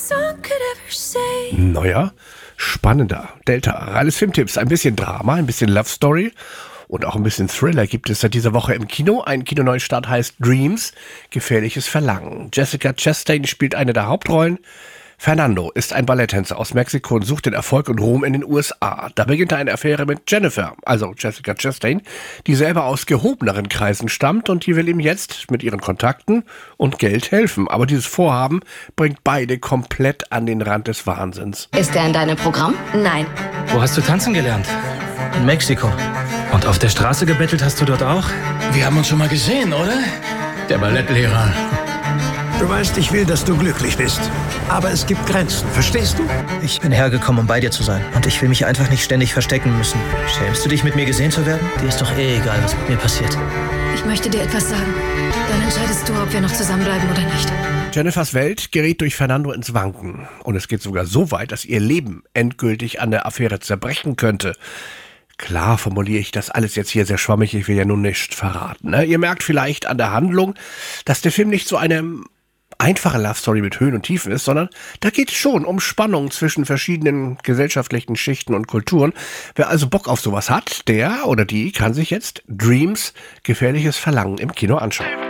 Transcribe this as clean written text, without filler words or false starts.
Neuer, spannender Delta. Reines Filmtipps. Ein bisschen Drama, ein bisschen Love Story und auch ein bisschen Thriller gibt es seit dieser Woche im Kino. Ein Kinoneustart heißt Dreams, gefährliches Verlangen. Jessica Chastain spielt eine der Hauptrollen. Fernando ist ein Balletttänzer aus Mexiko und sucht den Erfolg und Ruhm in den USA. Da beginnt er eine Affäre mit Jennifer, also Jessica Chastain, die selber aus gehobeneren Kreisen stammt und die will ihm jetzt mit ihren Kontakten und Geld helfen. Aber dieses Vorhaben bringt beide komplett an den Rand des Wahnsinns. Ist er in deinem Programm? Nein. Wo hast du tanzen gelernt? In Mexiko. Und auf der Straße gebettelt hast du dort auch? Wir haben uns schon mal gesehen, oder? Der Ballettlehrer. Du weißt, ich will, dass du glücklich bist. Aber es gibt Grenzen, verstehst du? Ich bin hergekommen, um bei dir zu sein. Und ich will mich einfach nicht ständig verstecken müssen. Schämst du dich, mit mir gesehen zu werden? Dir ist doch egal, was mit mir passiert. Ich möchte dir etwas sagen. Dann entscheidest du, ob wir noch zusammenbleiben oder nicht. Jennifers Welt gerät durch Fernando ins Wanken. Und es geht sogar so weit, dass ihr Leben endgültig an der Affäre zerbrechen könnte. Klar formuliere ich das alles jetzt hier sehr schwammig, ich will ja nun nichts verraten. Ne? Ihr merkt vielleicht an der Handlung, dass der Film nicht so eine einfache Love-Story mit Höhen und Tiefen ist, sondern da geht es schon um Spannung zwischen verschiedenen gesellschaftlichen Schichten und Kulturen. Wer also Bock auf sowas hat, der oder die kann sich jetzt Dreams, gefährliches Verlangen im Kino anschauen.